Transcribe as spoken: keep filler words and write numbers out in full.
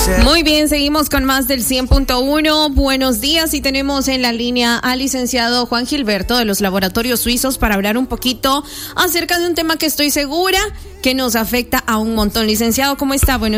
Muy bien, seguimos con más del cien punto uno. Buenos días, y tenemos en la línea al licenciado Juan Gilberto de los Laboratorios Suizos para hablar un poquito acerca de un tema que estoy segura que nos afecta a un montón. Licenciado, ¿cómo está? Buenos